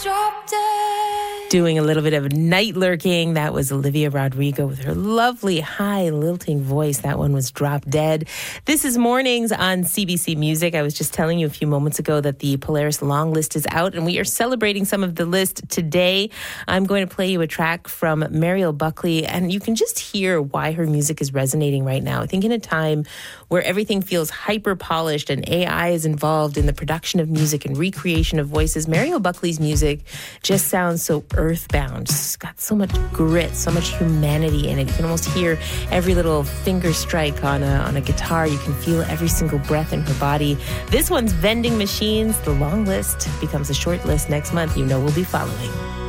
Drop dead. Doing a little bit of night lurking. That was Olivia Rodrigo with her lovely high lilting voice. That one was Drop Dead. This is Mornings on CBC Music. I was just telling you a few moments ago that the Polaris Long List is out, and we are celebrating some of the list today. I'm going to play you a track from Mariel Buckley, and you can just hear why her music is resonating right now. I think in a time where everything feels hyper polished and AI is involved in the production of music and recreation of voices, Mariel Buckley's music just sounds so earthbound. It's got so much grit, so much humanity in it. You can almost hear every little finger strike on a guitar. You can feel every single breath in her body. This one's Vending Machines. The long list becomes a short list next month. You know we'll be following.